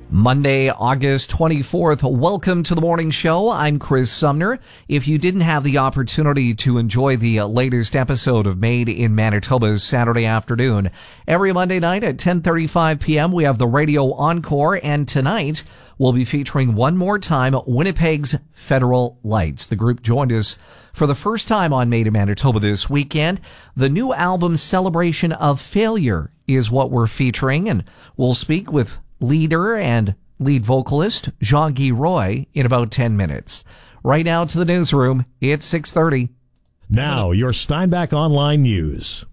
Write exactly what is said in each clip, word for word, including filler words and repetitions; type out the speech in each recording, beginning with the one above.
Monday, August twenty-fourth. Welcome to the morning show. I'm Chris Sumner. If you didn't have the opportunity to enjoy the latest episode of Made in Manitoba's Saturday afternoon, every Monday night at ten thirty-five p.m. we have the Radio Encore, and tonight we'll be featuring one more time Winnipeg's Federal Lights. The group joined us for the first time on Made in Manitoba this weekend. The new album Celebration of Failure is what we're featuring, and we'll speak with leader and lead vocalist Jean-Guy Roy in about ten minutes. Right now to the newsroom, it's six thirty. Now, your Steinbach Online News.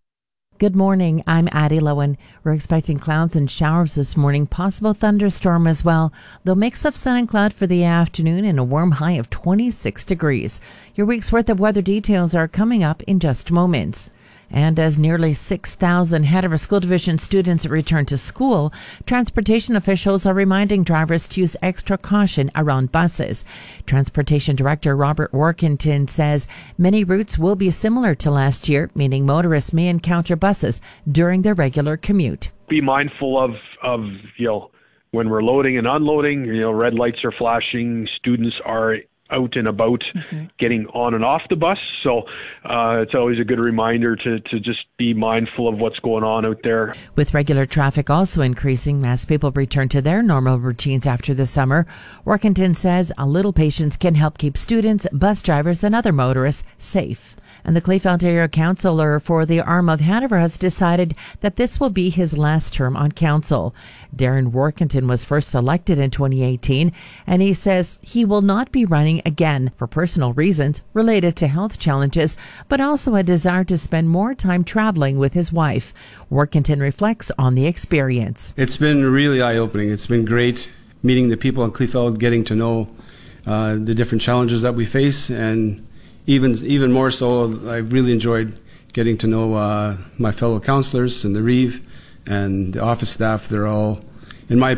Good morning. I'm Addie Lowen. We're expecting clouds and showers this morning, possible thunderstorm as well. Though mix of sun and cloud for the afternoon and a warm high of twenty-six degrees. Your week's worth of weather details are coming up in just moments. And as nearly six thousand Hanover School Division students return to school, transportation officials are reminding drivers to use extra caution around buses. Transportation Director Robert Workington says many routes will be similar to last year, meaning motorists may encounter buses during their regular commute. Be mindful of, of you know, when we're loading and unloading, you know, red lights are flashing, students are out and about, mm-hmm. getting on and off the bus. So uh, it's always a good reminder to, to just be mindful of what's going on out there. With regular traffic also increasing as people return to their normal routines after the summer, Workington says a little patience can help keep students, bus drivers, and other motorists safe. And the Kleefeld Area Councillor for the Arm of Hanover has decided that this will be his last term on council. Darren Workington was first elected in twenty eighteen, and he says he will not be running again for personal reasons related to health challenges, but also a desire to spend more time traveling with his wife. Workington reflects on the experience. It's been really eye-opening. It's been great meeting the people in Kleefeld, getting to know uh, the different challenges that we face, and Even even more so, I really enjoyed getting to know uh, my fellow councillors and the Reeve and the office staff. They're all, in my